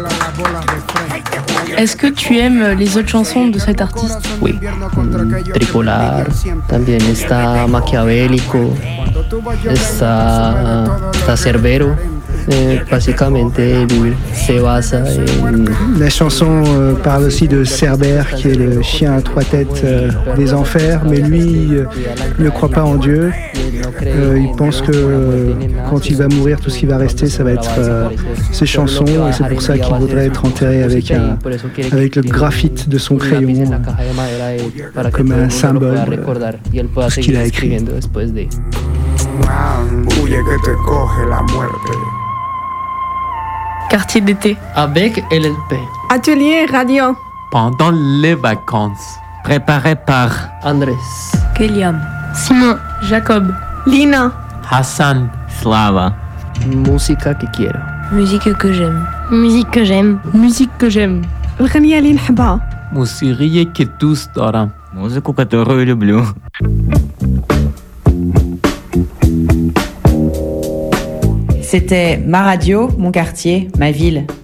Est-ce que tu aimes les autres chansons de cet artiste? Oui. Tripolar, también está Maquiavélico, está Cerbero. Básicamente, il se basa en... La chanson parle aussi de Cerbère, qui est le chien à trois têtes des enfers, mais lui ne croit pas en Dieu. Il pense que quand il va mourir, tout ce qui va rester, ça va être ses chansons, et c'est pour ça qu'il voudrait être enterré avec le graphite de son crayon, comme un symbole de ce qu'il a écrit. Quartier d'été. Avec LLP. Atelier radio. Pendant les vacances. Préparé par Andrés. Kéliam. Simon. Jacob. Lina. Hassan. Slava. Música que quiero. Musique que j'aime. Musique que j'aime. Musique que j'aime. الغنية اللي نحبها. موسيقية كدوس دارم. Музыку, которую люблю. C'était ma radio, mon quartier, ma ville.